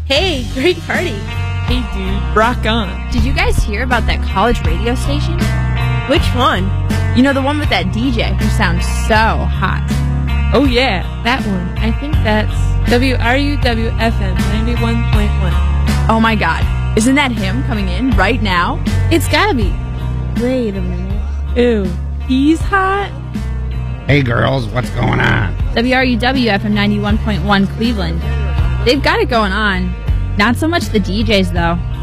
Hey, great party. Hey dude, rock on. Did you guys hear about that college radio station? Which one? You know, the one with that DJ who sounds so hot. Oh yeah, that one. I think that's WRUW-FM 91.1. Oh my god, isn't that him coming in right now? It's gotta be. Wait a minute. Ew, he's hot? Hey girls, what's going on? WRUW-FM 91.1 Cleveland. They've got it going on. Not so much the DJs though.